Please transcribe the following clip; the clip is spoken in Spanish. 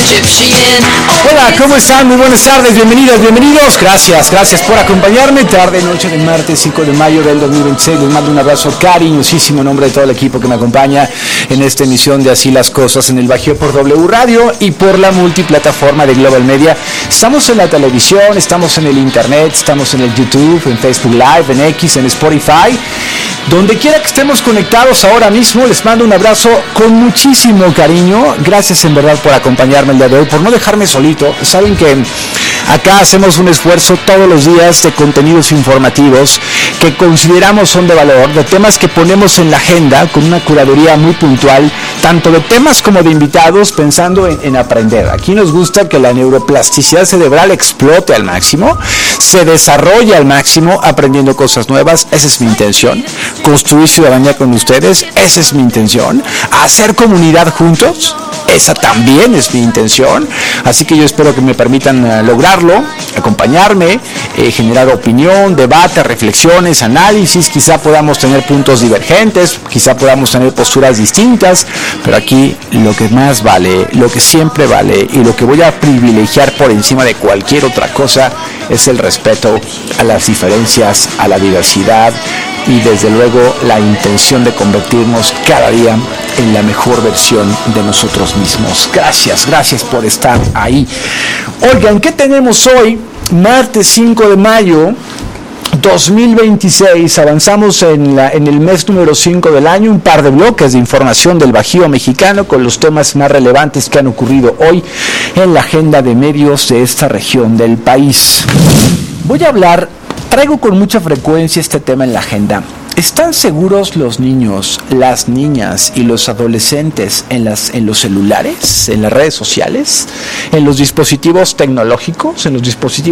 Hola, ¿cómo están? Muy buenas tardes, bienvenidos. Gracias por acompañarme. Tarde, noche de martes 5 de mayo del 2026. Les mando un abrazo cariñosísimo en nombre de todo el equipo que me acompaña en esta emisión de Así las Cosas en el Bajío por W Radio y por la multiplataforma de Global Media. Estamos en la televisión, estamos en el internet, estamos en el YouTube, en Facebook Live, en X, en Spotify. Donde quiera que estemos conectados ahora mismo, les mando un abrazo con muchísimo cariño. Gracias en verdad por acompañarme el día de hoy, por no dejarme solito. Saben que acá hacemos un esfuerzo todos los días de contenidos informativos que consideramos son de valor, de temas que ponemos en la agenda con una curaduría muy puntual, tanto de temas como de invitados, pensando en aprender. Aquí nos gusta que la neuroplasticidad cerebral explote al máximo, se desarrolle al máximo, aprendiendo cosas nuevas. Esa es mi intención. Construir ciudadanía con ustedes, esa es mi intención. Hacer comunidad juntos, esa también es mi intención. Así que yo espero que me permitan lograrlo, acompañarme, generar opinión, debate, reflexiones, análisis. Quizá podamos tener puntos divergentes, quizá podamos tener posturas distintas, pero aquí lo que más vale, lo que siempre vale y lo que voy a privilegiar por encima de cualquier otra cosa es el respeto a las diferencias, a la diversidad y desde luego la intención de convertirnos cada día en la mejor versión de nosotros mismos. Gracias por estar ahí. Oigan, ¿qué tenemos hoy? Martes 5 de mayo 2026, avanzamos en el mes número 5 del año, un par de bloques de información del Bajío mexicano con los temas más relevantes que han ocurrido hoy en la agenda de medios de esta región del país. Traigo con mucha frecuencia este tema en la agenda. ¿Están seguros los niños, las niñas y los adolescentes en los celulares, en las redes sociales, en los dispositivos tecnológicos, en los dispositivos